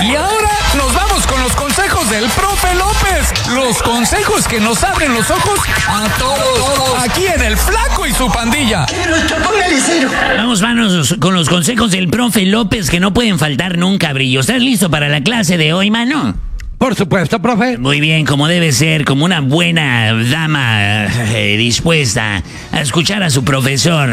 Y ahora nos vamos con los consejos del profe López. Los consejos que nos abren los ojos a todos. Aquí en El Flaco y su pandilla. Vamos con los consejos del profe López que no pueden faltar nunca, Brillo. ¿Estás listo para la clase de hoy, mano? Por supuesto, profe. Muy bien, como debe ser, como una buena dama dispuesta a escuchar a su profesor.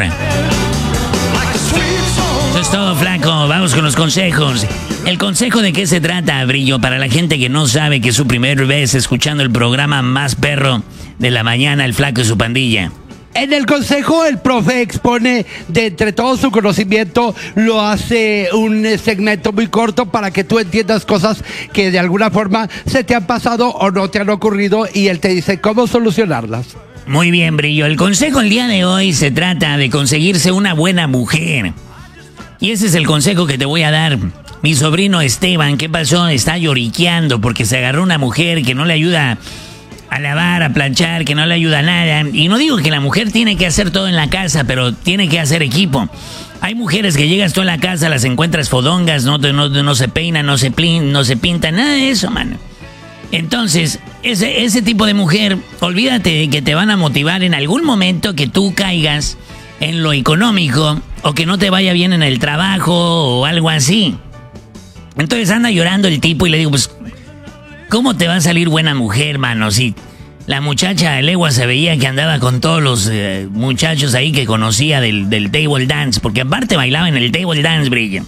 Eso es todo, Flaco. Vamos con los consejos. ¿El consejo de qué se trata, Brillo? Para la gente que no sabe que es su primer vez escuchando el programa más perro de la mañana, El Flaco y su pandilla. En el consejo, el profe expone de entre todo su conocimiento, lo hace un segmento muy corto para que tú entiendas cosas que de alguna forma se te han pasado o no te han ocurrido y él te dice cómo solucionarlas. Muy bien, Brillo. El consejo el día de hoy se trata de conseguirse una buena mujer. Y ese es el consejo que te voy a dar. Mi sobrino Esteban, ¿qué pasó? Está lloriqueando porque se agarró una mujer que no le ayuda a lavar, a planchar, que no le ayuda a nada. Y no digo que la mujer tiene que hacer todo en la casa, pero tiene que hacer equipo. Hay mujeres que llegas tú a la casa, las encuentras fodongas, no se peinan, no se pintan, nada de eso, mano. Entonces, ese tipo de mujer, olvídate de que te van a motivar en algún momento que tú caigas en lo económico o que no te vaya bien en el trabajo o algo así. Entonces anda llorando el tipo y le digo, pues, ¿cómo te va a salir buena mujer, mano? Si la muchacha de legua se veía que andaba con todos los muchachos ahí que conocía del table dance, porque aparte bailaba en el table dance, Brillo.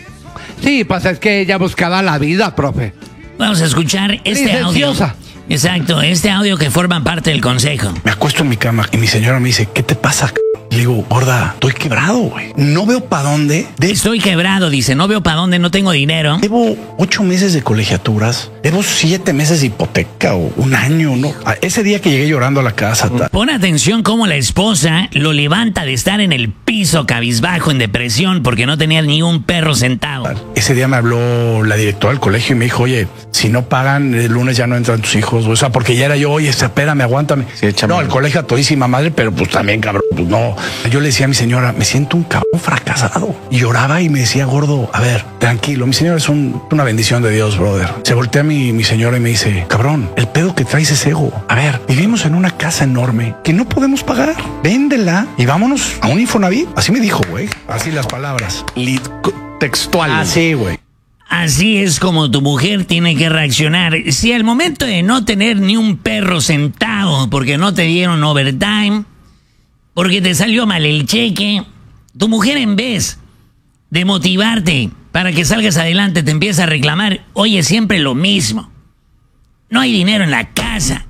Sí, pues es que ella buscaba la vida, profe. Vamos a escuchar este audio. Exacto, este audio que forma parte del consejo. Me acuesto en mi cama y mi señora me dice, ¿qué te pasa? Le digo, gorda, estoy quebrado, güey. No veo para dónde. Estoy quebrado, dice, no veo para dónde, no tengo dinero. Debo 8 meses de colegiaturas, debo 7 meses de hipoteca o un año, ¿no? Ese día que llegué llorando a la casa. Pon atención cómo la esposa lo levanta de estar en el piso cabizbajo, en depresión, porque no tenía ni un perro sentado. Ese día me habló la directora del colegio y me dijo, oye, si no pagan, el lunes ya no entran tus hijos. O sea, porque ya era yo, oye, espérame, aguántame. Sí, no, el colegio a todísima madre, pero pues también, cabrón, pues no. Yo le decía a mi señora, me siento un cabrón fracasado. Y lloraba y me decía, gordo, a ver, tranquilo. Mi señora es una bendición de Dios, brother. Se voltea a mi señora y me dice, cabrón, el pedo que traes es ego. A ver, vivimos en una casa enorme que no podemos pagar. Véndela y vámonos a un Infonavit. Así me dijo, güey. Así las palabras. Textual. Así, güey. Así es como tu mujer tiene que reaccionar. Si al momento de no tener ni un perro sentado porque no te dieron overtime, porque te salió mal el cheque, tu mujer en vez de motivarte para que salgas adelante te empieza a reclamar, oye, siempre lo mismo. No hay dinero en la casa.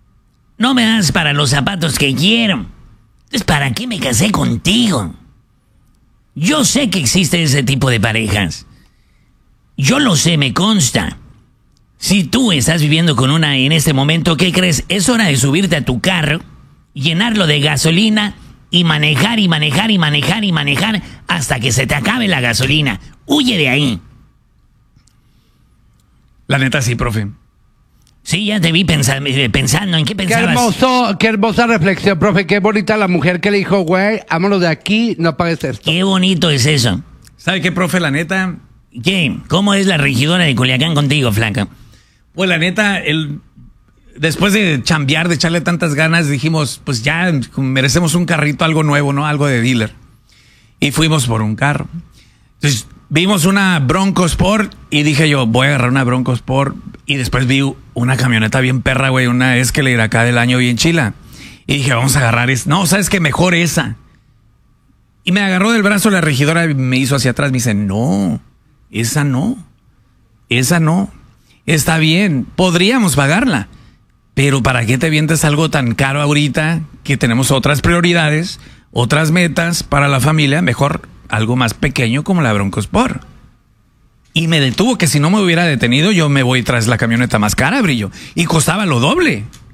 No me das para los zapatos que quiero. Entonces, ¿para qué me casé contigo? Yo sé que existe ese tipo de parejas. Yo lo sé, me consta. Si tú estás viviendo con una en este momento, ¿qué crees? Es hora de subirte a tu carro, llenarlo de gasolina y manejar y manejar y manejar y manejar hasta que se te acabe la gasolina. Huye de ahí. La neta sí, profe. Sí, ya te vi pensando en qué pensabas. Qué hermosa reflexión, profe. Qué bonita la mujer que le dijo, güey, vámonos de aquí, no pagues esto. Qué bonito es eso. ¿Sabe qué, profe? La neta... ¿Qué? ¿Cómo es la regidora de Culiacán contigo, flaca? Pues la neta, después de chambear, de echarle tantas ganas, dijimos, pues ya merecemos un carrito, algo nuevo, ¿no? Algo de dealer. Y fuimos por un carro. Entonces, vimos una Bronco Sport y dije yo, voy a agarrar una Bronco Sport. Y después vi una camioneta bien perra, güey, una Escalade acá del año bien chila. Y dije, vamos a agarrar esa. No, ¿sabes qué? Mejor esa. Y me agarró del brazo la regidora y me hizo hacia atrás. Me dice, no, esa no. Está bien, podríamos pagarla. Pero ¿para qué te vientes algo tan caro ahorita que tenemos otras prioridades, otras metas para la familia? Mejor algo más pequeño como la Bronco Sport. Y me detuvo que si no me hubiera detenido yo me voy tras la camioneta más cara, Brillo. Y costaba lo doble.